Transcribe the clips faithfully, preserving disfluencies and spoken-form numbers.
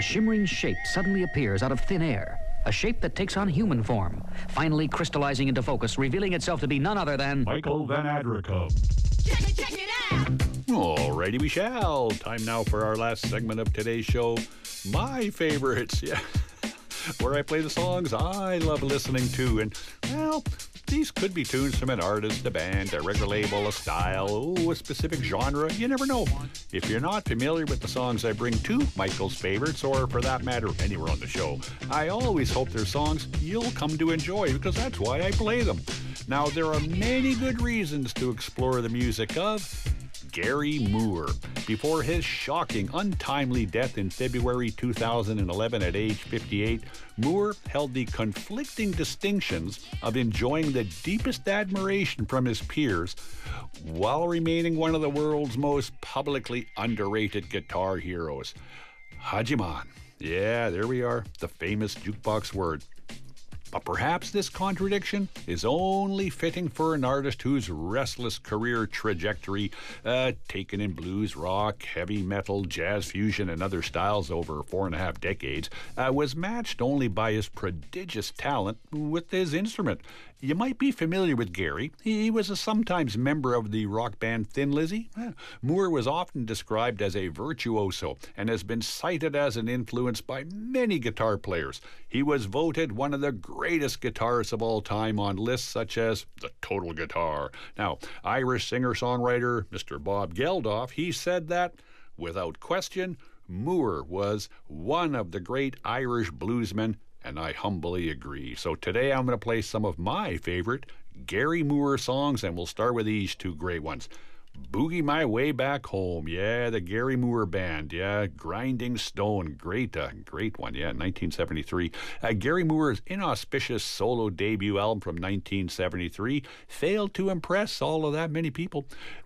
shimmering shape suddenly appears out of thin air. A shape that takes on human form, finally crystallizing into focus, revealing itself to be none other than... Michael Van Adricum. Check it, check it out! Alrighty, we shall. Time now for our last segment of today's show. My favorites, yeah. Where I play the songs I love listening to. And, well, these could be tunes from an artist, a band, a record label, a style, oh, a specific genre. You never know. If you're not familiar with the songs I bring to Michael's favorites, or for that matter, anywhere on the show, I always hope they're songs you'll come to enjoy, because that's why I play them. Now, there are many good reasons to explore the music of Gary Moore. Before his shocking, untimely death in February two thousand eleven at age fifty-eight, Moore held the conflicting distinctions of enjoying the deepest admiration from his peers while remaining one of the world's most publicly underrated guitar heroes. Hajiman. Yeah, there we are, the famous jukebox word. But perhaps this contradiction is only fitting for an artist whose restless career trajectory, uh, taken in blues, rock, heavy metal, jazz fusion, and other styles over four and a half decades, uh, was matched only by his prodigious talent with his instrument. You might be familiar with Gary. He was a sometimes member of the rock band Thin Lizzy. Uh, Moore was often described as a virtuoso and has been cited as an influence by many guitar players. He was voted one of the greatest guitarists of all time on lists such as the Total Guitar. Now, Irish singer-songwriter Mister Bob Geldof, he said that, without question, Moore was one of the great Irish bluesmen, and I humbly agree. So today I'm going to play some of my favorite Gary Moore songs, and we'll start with these two great ones. Boogie My Way Back Home, yeah, the Gary Moore Band, yeah, Grinding Stone, great, uh, great one, yeah, nineteen seventy-three. Uh, Gary Moore's inauspicious solo debut album from nineteen seventy-three failed to impress all of that many people,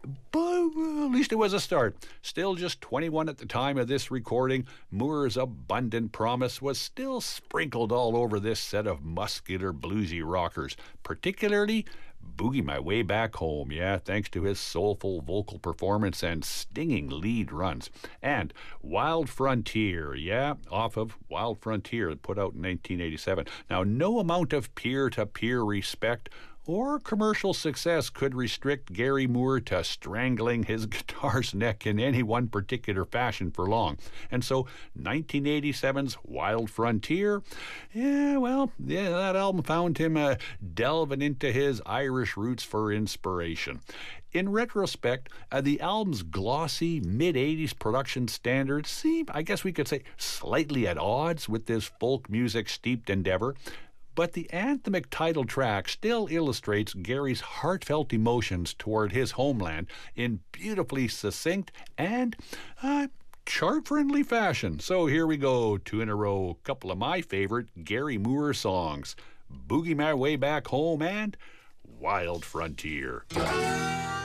but uh, at least it was a start. Still just twenty-one at the time of this recording, Moore's abundant promise was still sprinkled all over this set of muscular bluesy rockers, particularly Boogie My Way Back Home, yeah, thanks to his soulful vocal performance and stinging lead runs. And Wild Frontier, yeah, off of Wild Frontier, put out in nineteen eighty-seven. Now, no amount of peer-to-peer respect or commercial success could restrict Gary Moore to strangling his guitar's neck in any one particular fashion for long. And so nineteen eighty-seven's Wild Frontier, yeah, well, yeah, that album found him uh, delving into his Irish roots for inspiration. In retrospect, uh, the album's glossy mid-eighties production standards seem, I guess we could say, slightly at odds with this folk music-steeped endeavor. But the anthemic title track still illustrates Gary's heartfelt emotions toward his homeland in beautifully succinct and uh, chart-friendly fashion. So here we go, two in a row, a couple of my favorite Gary Moore songs, Boogie My Way Back Home and Wild Frontier.